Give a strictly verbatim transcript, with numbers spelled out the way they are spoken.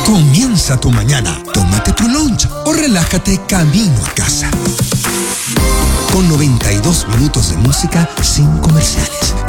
Comienza tu mañana, tómate tu lunch o relájate camino a casa. Con noventa y dos minutos de música sin comerciales,